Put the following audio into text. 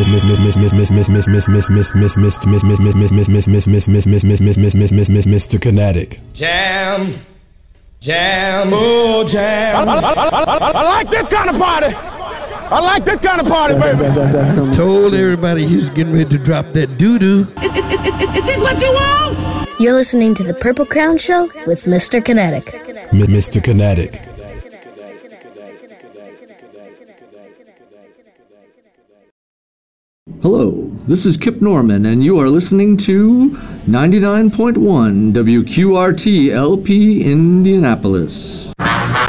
Mr. Kinetic. Jam, jam, oh jam. I like this kind of party. I like this kind of party, baby. Told everybody he was getting ready to drop that doo-doo. Is this what you want? You're listening to the Purple Crown Show with Mr. Kinetic. Mr. Kinetic. Hello, this is Kip Norman, and you are listening to 99.1 WQRT LP Indianapolis.